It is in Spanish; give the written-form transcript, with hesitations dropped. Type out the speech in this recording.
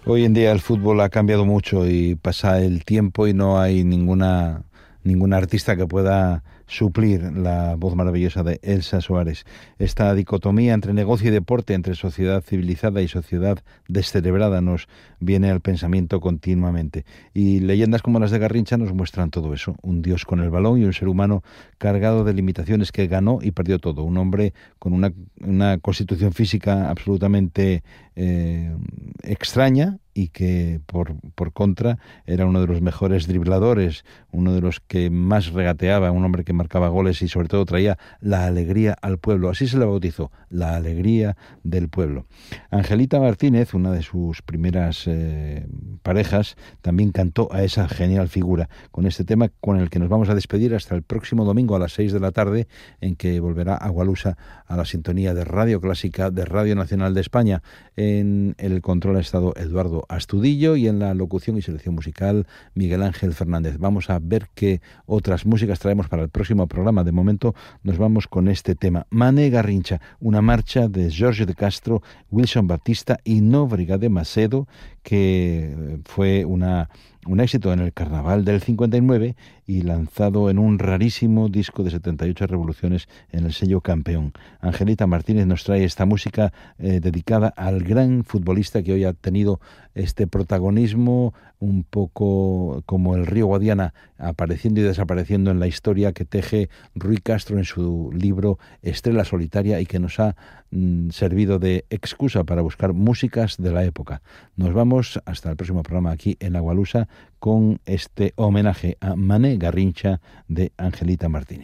Hoy en día el fútbol ha cambiado mucho y pasa el tiempo y no hay ninguna artista que pueda suplir la voz maravillosa de Elsa Suárez. Esta dicotomía entre negocio y deporte, entre sociedad civilizada y sociedad descerebrada, nos viene al pensamiento continuamente. Y leyendas como las de Garrincha nos muestran todo eso. Un dios con el balón y un ser humano cargado de limitaciones que ganó y perdió todo. Un hombre con una constitución física absolutamente extraña y que por contra era uno de los mejores dribladores, uno de los que más regateaba, un hombre que marcaba goles y sobre todo traía la alegría al pueblo. Así se le bautizó, la alegría del pueblo. Angelita Martínez, una de sus primeras parejas, también cantó a esa genial figura con este tema con el que nos vamos a despedir hasta el próximo domingo a las 6 de la tarde, en que volverá Agualusa a la sintonía de Radio Clásica de Radio Nacional de España. En el control ha estado Eduardo Astudillo y en la locución y selección musical Miguel Ángel Fernández. Vamos a ver qué otras músicas traemos para el próximo programa. De momento nos vamos con este tema, Mané Garrincha, una marcha de Jorge de Castro, Wilson Baptista y Nóbrega de Macedo, que fue un éxito en el Carnaval del 59 y lanzado en un rarísimo disco de 78 revoluciones en el sello Campeón. Angelita Martínez nos trae esta música dedicada al gran futbolista que hoy ha tenido este protagonismo un poco como el río Guadiana, apareciendo y desapareciendo en la historia que teje Rui Castro en su libro Estrella Solitaria y que nos ha servido de excusa para buscar músicas de la época. Nos vamos hasta el próximo programa aquí en Agualusa con este homenaje a Mané Garrincha de Angelita Martínez.